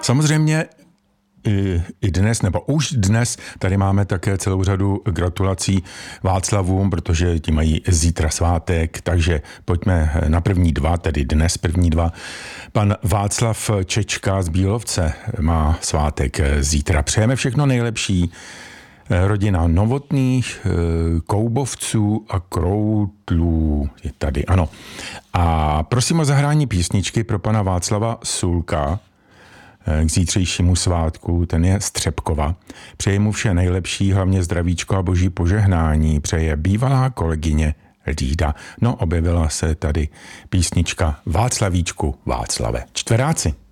Samozřejmě i dnes, nebo už dnes, tady máme také celou řadu gratulací Václavům, protože ti mají zítra svátek, takže pojďme na první dva, tedy dnes první dva. Pan Václav Čečka z Bílovce má svátek zítra. Přejeme všechno nejlepší. Rodina Novotných, Koubovců a Kroutlů je tady, ano. A prosím o zahrání písničky pro pana Václava Sulka k zítřejšímu svátku, ten je z Třebkova. Přeji mu vše nejlepší, hlavně zdravíčko a boží požehnání, přeje bývalá kolegyně Lída. No, objevila se tady písnička Václavíčku Václave. Čtveráci.